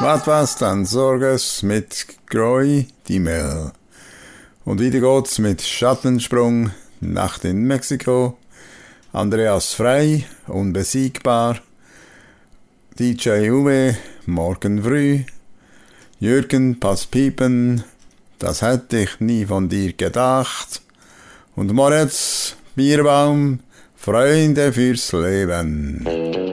Was dann Sorges mit Groi die Mel. Und wieder geht's mit Schattensprung, Nacht in Mexiko, Andreas Frey, Unbesiegbar, DJ Uwe, Morgen früh, Jürgen, pass piepen, das hätte ich nie von dir gedacht. Und Moritz, Bierbaum, Freunde fürs Leben.